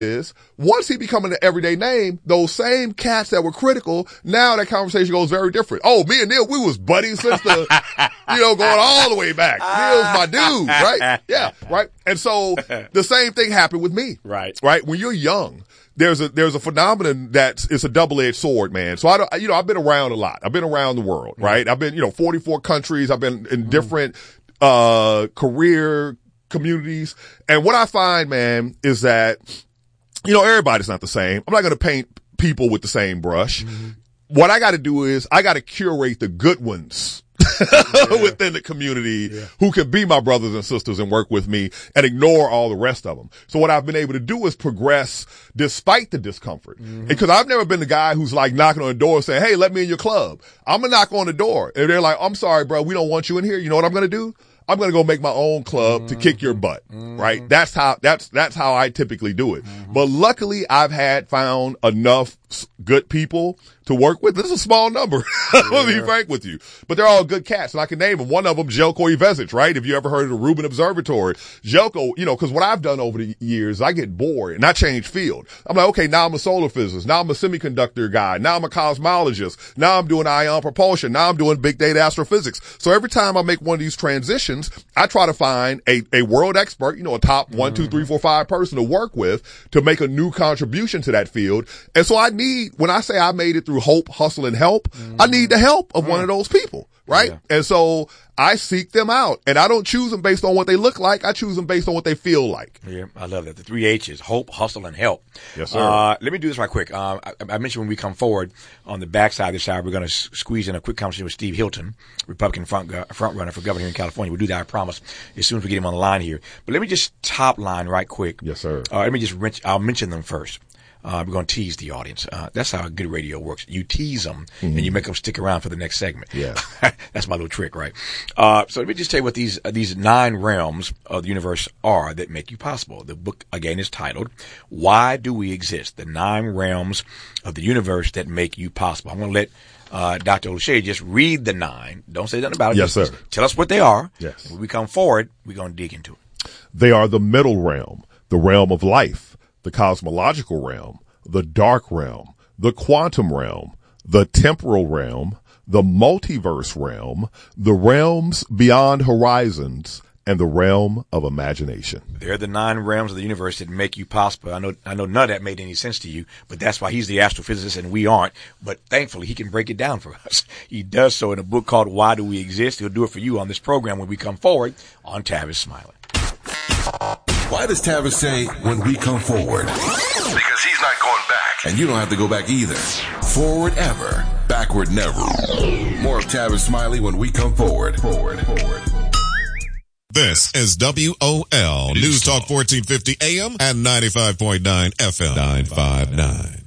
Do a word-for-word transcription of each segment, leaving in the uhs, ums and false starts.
is once he become an everyday name, those same cats that were critical, now that conversation goes very different. Oh, me and Neil, we was buddies since the, you know, going all the way back. Neil's my dude, right? Yeah, right. And so the same thing happened with me. Right. Right. When you're young, there's a, there's a phenomenon that's, it's a double-edged sword, man. So I don't, you know, I've been around a lot. I've been around the world, right? I've been, you know, forty-four countries. I've been in different, uh, career communities. And what I find, man, is that, you know, everybody's not the same. I'm not going to paint people with the same brush. Mm-hmm. What I got to do is I got to curate the good ones yeah. within the community yeah. who can be my brothers and sisters and work with me and ignore all the rest of them. So what I've been able to do is progress despite the discomfort. Mm-hmm. Because I've never been the guy who's like knocking on the door saying, hey, let me in your club. I'm going to knock on the door. And they're like, I'm sorry, bro. We don't want you in here. You know what I'm going to do? I'm going to go make my own club mm-hmm. to kick your butt, mm-hmm. right? That's how, that's, that's how I typically do it. Mm-hmm. But luckily I've had found enough good people to work with. This is a small number. I'm going to be frank with you, but they're all good cats and I can name them. One of them, Jelko Ivezic, right? If you ever heard of the Rubin Observatory, Jelko, you know, cause what I've done over the years, I get bored and I change field. I'm like, okay, now I'm a solar physicist. Now I'm a semiconductor guy. Now I'm a cosmologist. Now I'm doing ion propulsion. Now I'm doing big data astrophysics. So every time I make one of these transitions, I try to find a, a world expert, you know, a top one, two, three, four, five person to work with to make a new contribution to that field. And so I need, when I say I made it through hope, hustle, and help, mm. I need the help of mm. one of those people, right? Yeah. And so I seek them out, and I don't choose them based on what they look like. I choose them based on what they feel like. Yeah, I love that. The three H's: hope, hustle, and help. Yes, sir. Uh, let me do this right quick. Uh, I, I mentioned when we come forward on the backside of the side, we're going to s- squeeze in a quick conversation with Steve Hilton, Republican front uh, front runner for governor here in California. We'll do that, I promise, as soon as we get him on the line here. But let me just top line right quick. Yes, sir. Uh, let me just wrench, I'll mention them first. Uh, we're going to tease the audience. Uh, that's how good radio works. You tease them mm-hmm. and you make them stick around for the next segment. Yeah. That's my little trick, right? Uh, so let me just tell you what these, uh, these nine realms of the universe are that make you possible. The book, again, is titled, Why Do We Exist? The Nine Realms of the Universe That Make You Possible. I'm going to let, uh, Doctor Olasheye just read the nine. Don't say nothing about it. Yes, just, sir. Tell us what they are. Yes. When we come forward, we're going to dig into it. They are the middle realm, the realm of life, the cosmological realm, the dark realm, the quantum realm, the temporal realm, the multiverse realm, the realms beyond horizons, and the realm of imagination. They're the nine realms of the universe that make you possible. I know, I know none of that made any sense to you, but that's why he's the astrophysicist and we aren't. But thankfully, he can break it down for us. He does so in a book called Why Do We Exist? He'll do it for you on this program when we come forward on Tavis Smiley. Why does Tavis say when we come forward? Because he's not going back. And you don't have to go back either. Forward ever, backward never. More of Tavis Smiley when we come forward. Forward, forward. This is W O L News Talk fourteen fifty A M and ninety-five point nine F M. nine five nine.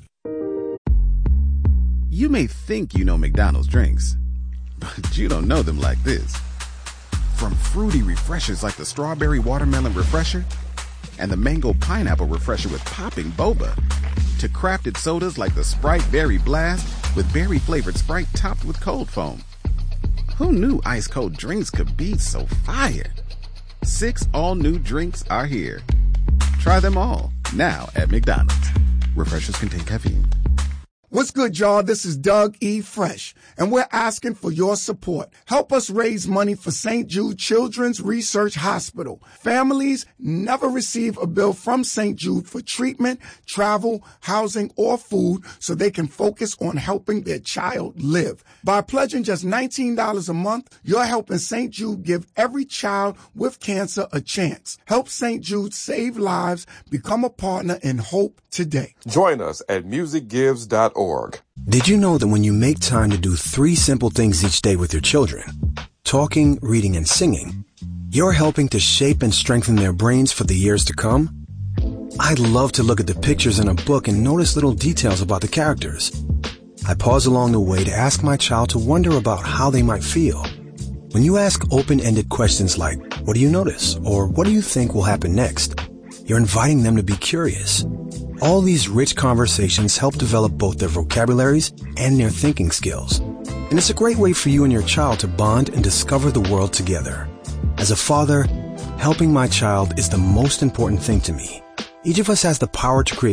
You may think you know McDonald's drinks, but you don't know them like this. From fruity refreshers like the Strawberry Watermelon Refresher and the Mango Pineapple Refresher with popping boba, to crafted sodas like the Sprite Berry Blast with berry-flavored Sprite topped with cold foam. Who knew ice-cold drinks could be so fire? Six all-new drinks are here. Try them all, now at McDonald's. Refreshers contain caffeine. What's good, y'all? This is Doug E. Fresh, and we're asking for your support. Help us raise money for Saint Jude Children's Research Hospital. Families never receive a bill from Saint Jude for treatment, travel, housing, or food so they can focus on helping their child live. By pledging just nineteen dollars a month, you're helping Saint Jude give every child with cancer a chance. Help Saint Jude save lives. Become a partner in hope today. Join us at music gives dot org. Did you know that when you make time to do three simple things each day with your children, talking, reading, and singing, you're helping to shape and strengthen their brains for the years to come? I'd love to look at the pictures in a book and notice little details about the characters. I pause along the way to ask my child to wonder about how they might feel. When you ask open-ended questions like, what do you notice? Or what do you think will happen next? You're inviting them to be curious. All these rich conversations help develop both their vocabularies and their thinking skills. And it's a great way for you and your child to bond and discover the world together. As a father, helping my child is the most important thing to me. Each of us has the power to create